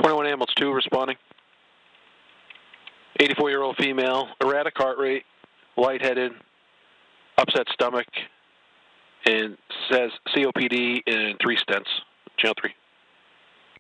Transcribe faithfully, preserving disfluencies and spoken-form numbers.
twenty-one ambulance two responding. eighty-four-year-old female, erratic heart rate, lightheaded, upset stomach, and says C O P D and three stents. Channel three.